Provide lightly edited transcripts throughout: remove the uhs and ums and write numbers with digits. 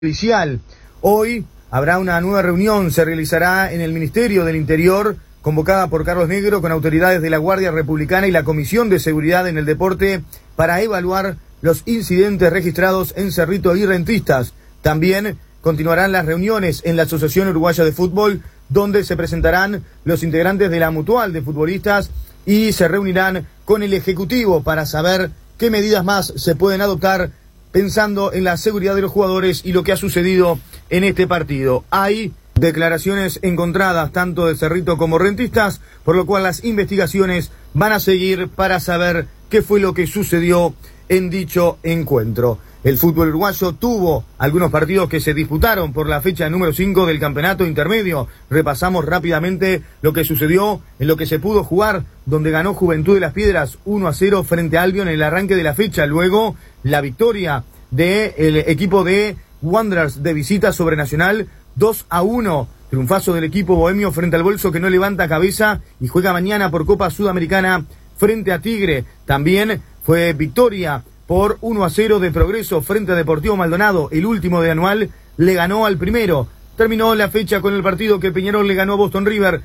Policial. Hoy habrá una nueva reunión, se realizará en el Ministerio del Interior, convocada por Carlos Negro, con autoridades de la Guardia Republicana y la Comisión de Seguridad en el Deporte, para evaluar los incidentes registrados en Cerrito y Rentistas. También continuarán las reuniones en la Asociación Uruguaya de Fútbol, donde se presentarán los integrantes de la Mutual de Futbolistas y se reunirán con el Ejecutivo para saber qué medidas más se pueden adoptar pensando en la seguridad de los jugadores y lo que ha sucedido en este partido. Hay declaraciones encontradas tanto de Cerrito como Rentistas, por lo cual las investigaciones van a seguir para saber qué fue lo que sucedió en dicho encuentro. El fútbol uruguayo tuvo algunos partidos que se disputaron por la fecha número 5 del campeonato intermedio. Repasamos rápidamente lo que sucedió en lo que se pudo jugar, donde ganó Juventud de Las Piedras 1-0 frente a Albion en el arranque de la fecha. Luego la victoria del equipo de Wanderers de visita sobre Nacional 2-1. Triunfazo del equipo bohemio frente al Bolso, que no levanta cabeza y juega mañana por Copa Sudamericana frente a Tigre. También fue victoria por 1-0 de Progreso frente a Deportivo Maldonado. El último de Anual le ganó al primero. Terminó la fecha con el partido que Peñarol le ganó a Boston River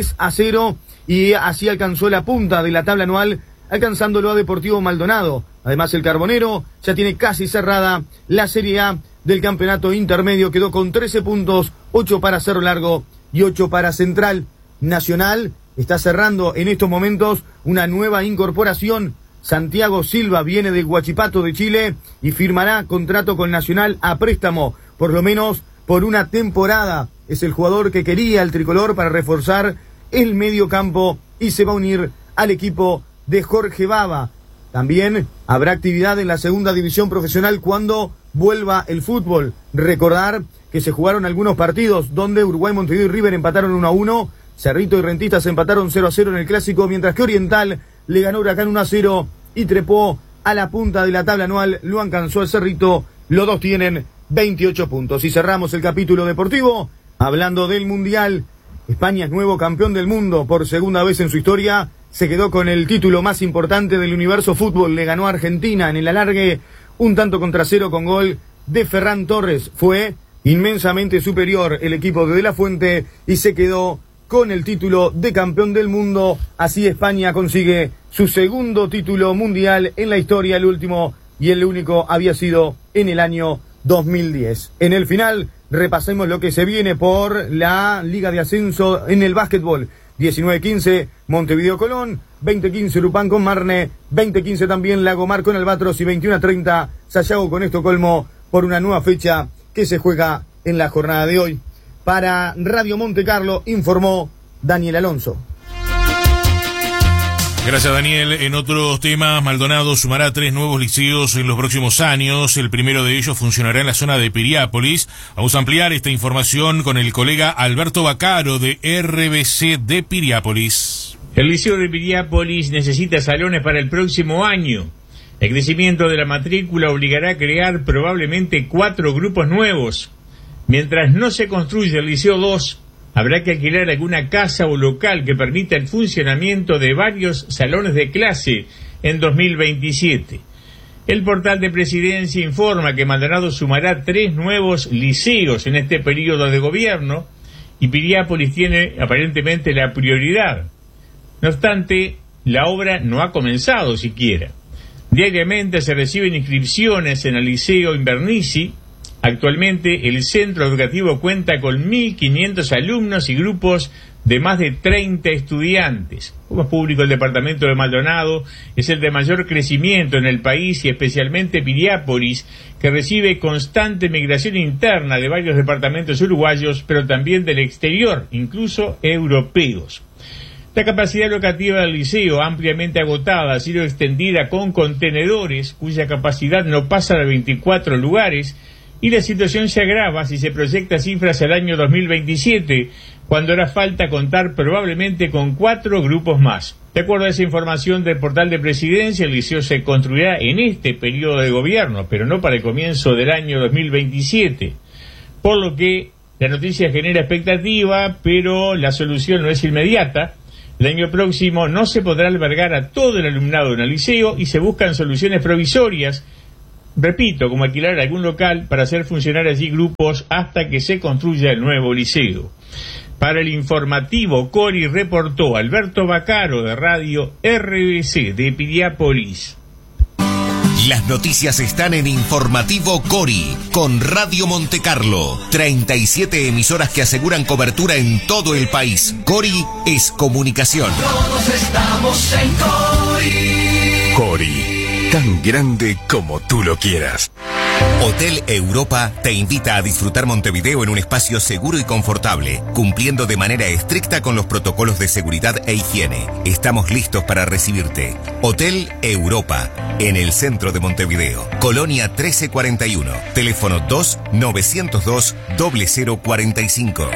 3-0 y así alcanzó la punta de la tabla anual, alcanzándolo a Deportivo Maldonado. Además, el Carbonero ya tiene casi cerrada la Serie A del campeonato intermedio. Quedó con 13 puntos, 8 para Cerro Largo y 8 para Central. Nacional está cerrando en estos momentos una nueva incorporación. Santiago Silva viene de Huachipato de Chile y firmará contrato con Nacional a préstamo, por lo menos por una temporada. Es el jugador que quería el tricolor para reforzar el medio campo y se va a unir al equipo de Jorge Baba. También habrá actividad en la segunda división profesional cuando vuelva el fútbol. Recordar que se jugaron algunos partidos donde Uruguay, Montevideo y River empataron 1-1, Cerrito y Rentistas empataron 0-0 en el clásico, mientras que Oriental le ganó Huracán 1-0 y trepó a la punta de la tabla anual. Lo alcanzó el Cerrito, los dos tienen 28 puntos. Y cerramos el capítulo deportivo hablando del Mundial. España es nuevo campeón del mundo por segunda vez en su historia. Se quedó con el título más importante del universo fútbol. Le ganó a Argentina en el alargue, un tanto contra cero con gol de Ferran Torres. Fue inmensamente superior el equipo de La Fuente y se quedó con el título de campeón del mundo. Así España consigue su segundo título mundial en la historia. El último y el único había sido en el año 2010. En el final repasemos lo que se viene por la Liga de Ascenso en el básquetbol. 19-15 Montevideo Colón, 20-15 Lupán con Marne, 20-15 también Lagomar con Albatros y 21-30 Sayago con Estocolmo, por una nueva fecha que se juega en la jornada de hoy. Para Radio Monte Carlo informó Daniel Alonso. Gracias, Daniel. En otros temas, Maldonado sumará 3 nuevos liceos en los próximos años. El primero de ellos funcionará en la zona de Piriápolis. Vamos a ampliar esta información con el colega Alberto Bacaro de RBC de Piriápolis. El liceo de Piriápolis necesita salones para el próximo año. El crecimiento de la matrícula obligará a crear probablemente 4 grupos nuevos. Mientras no se construye el Liceo 2, habrá que alquilar alguna casa o local que permita el funcionamiento de varios salones de clase en 2027. El portal de Presidencia informa que Maldonado sumará 3 nuevos liceos en este periodo de gobierno y Piriápolis tiene aparentemente la prioridad. No obstante, la obra no ha comenzado siquiera. Diariamente se reciben inscripciones en el Liceo Invernici. Actualmente el centro educativo cuenta con 1.500 alumnos y grupos de más de 30 estudiantes. Como público, el departamento de Maldonado es el de mayor crecimiento en el país y especialmente Piriápolis, que recibe constante migración interna de varios departamentos uruguayos, pero también del exterior, incluso europeos. La capacidad locativa del liceo, ampliamente agotada, ha sido extendida con contenedores cuya capacidad no pasa de 24 lugares, y la situación se agrava si se proyecta cifras al año 2027, cuando hará falta contar probablemente con 4 grupos más. De acuerdo a esa información del portal de Presidencia, el liceo se construirá en este periodo de gobierno, pero no para el comienzo del año 2027, por lo que la noticia genera expectativa, pero la solución no es inmediata. El año próximo no se podrá albergar a todo el alumnado en el liceo y se buscan soluciones provisorias repito, como alquilar algún local para hacer funcionar allí grupos hasta que se construya el nuevo liceo. Para el informativo Cori reportó Alberto Bacaro de Radio RBC de Piriápolis. Las noticias están en Informativo Cori, con Radio Montecarlo. 37 emisoras que aseguran cobertura en todo el país. Cori es comunicación. Todos estamos en Cori. Cori, tan grande como tú lo quieras. Hotel Europa te invita a disfrutar Montevideo en un espacio seguro y confortable, cumpliendo de manera estricta con los protocolos de seguridad e higiene. Estamos listos para recibirte. Hotel Europa, en el centro de Montevideo. Colonia 1341. Teléfono 2-902-0045.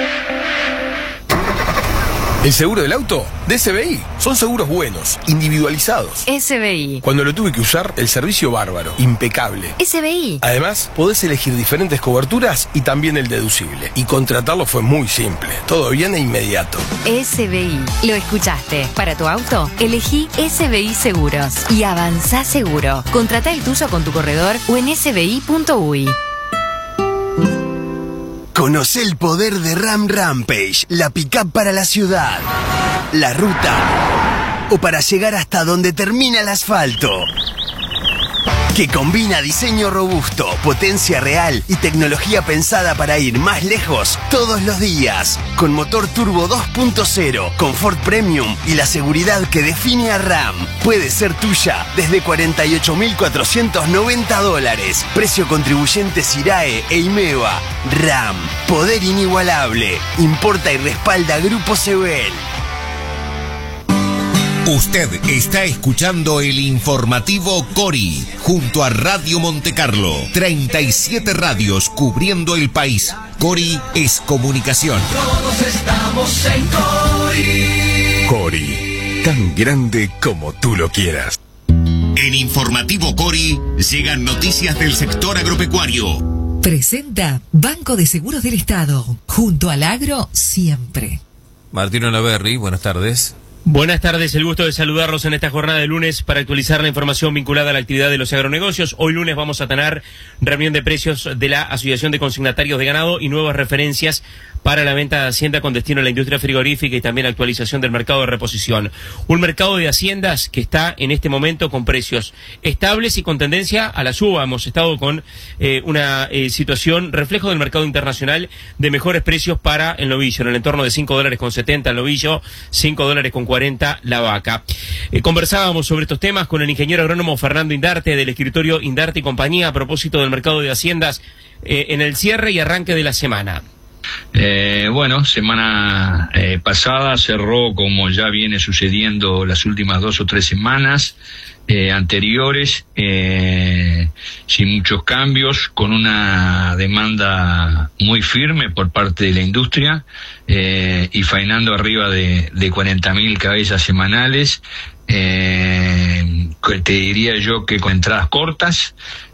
¿El seguro del auto? De SBI. Son seguros buenos, individualizados. SBI. Cuando lo tuve que usar, el servicio bárbaro, impecable. SBI. Además, podés elegir diferentes coberturas y también el deducible. Y contratarlo fue muy simple. Todo bien e inmediato. SBI. Lo escuchaste. Para tu auto, elegí SBI Seguros. Y avanzá seguro. Contratá el tuyo con tu corredor o en sbi.uy. Conoce el poder de Ram Rampage, la pick-up para la ciudad, la ruta o para llegar hasta donde termina el asfalto. Que combina diseño robusto, potencia real y tecnología pensada para ir más lejos todos los días. Con motor turbo 2.0, confort premium y la seguridad que define a Ram. Puede ser tuya desde $48.490. Precio contribuyente SIRAE e IMEVA. Ram, poder inigualable. Importa y respalda Grupo Sebel. Usted está escuchando el informativo Cori, junto a Radio Montecarlo. 37 radios cubriendo el país. Cori es comunicación. Todos estamos en Cori. Cori, tan grande como tú lo quieras. En Informativo Cori llegan noticias del sector agropecuario. Presenta Banco de Seguros del Estado, junto al agro siempre. Martín Olaverri, buenas tardes. Buenas tardes, el gusto de saludarlos en esta jornada de lunes para actualizar la información vinculada a la actividad de los agronegocios. Hoy lunes vamos a tener reunión de precios de la Asociación de Consignatarios de Ganado y nuevas referencias para la venta de hacienda con destino a la industria frigorífica y también actualización del mercado de reposición. Un mercado de haciendas que está en este momento con precios estables y con tendencia a la suba. Hemos estado con una situación reflejo del mercado internacional de mejores precios para el novillo, en el entorno de $5.70 el novillo, $5.40 la vaca. Conversábamos sobre estos temas con el ingeniero agrónomo Fernando Indarte del escritorio Indarte y compañía a propósito del mercado de haciendas en el cierre y arranque de la semana. Bueno, semana pasada cerró como ya viene sucediendo las últimas 2 o 3 semanas anteriores, sin muchos cambios, con una demanda muy firme por parte de la industria y faenando arriba de 40.000 cabezas semanales, te diría yo que con entradas cortas,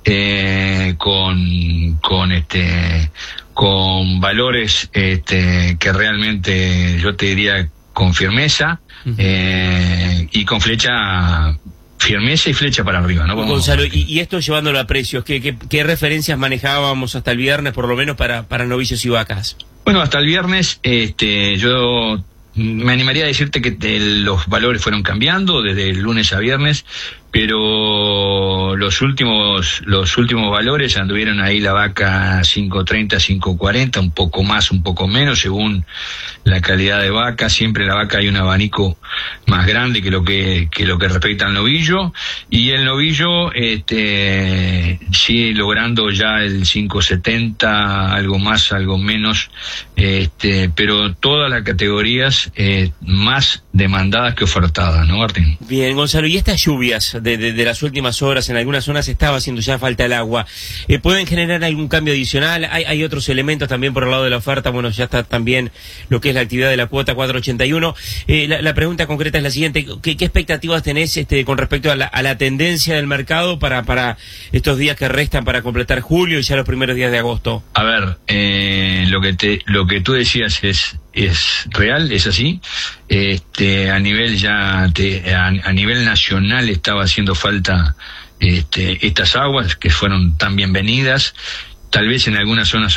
con valores que realmente yo te diría con firmeza, y con firmeza y flecha para arriba, ¿no? Gonzalo, y esto llevándolo a precios, ¿qué referencias manejábamos hasta el viernes por lo menos para novillos y vacas? Bueno, hasta el viernes yo me animaría a decirte que los valores fueron cambiando desde el lunes a viernes, pero los últimos valores anduvieron ahí la vaca 5.30, 5.40, un poco más, un poco menos, según la calidad de vaca. Siempre la vaca hay un abanico más grande que lo que respecta al novillo, y el novillo sigue logrando ya el 5.70, algo más, algo menos, pero todas las categorías más demandadas que ofertadas, ¿no, Martín? Bien, Gonzalo, y estas lluvias de las últimas horas, en algunas zonas estaba haciendo ya falta el agua, ¿pueden generar algún cambio adicional? ¿Hay otros elementos también por el lado de la oferta? Bueno, ya está también lo que es la actividad de la cuota 481. La pregunta concreta es la siguiente: ¿qué expectativas tenés con respecto a la tendencia del mercado para estos días que restan para completar julio y ya los primeros días de agosto? A ver, lo que tú decías es real, es así. A nivel nacional estaba haciendo falta estas aguas que fueron tan bienvenidas. Tal vez en algunas zonas